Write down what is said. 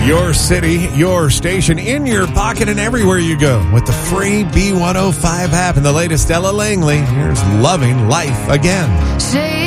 Your city, your station, in your pocket and everywhere you go with the free B105 app and the latest Ella Langley. Here's Loving Life Again.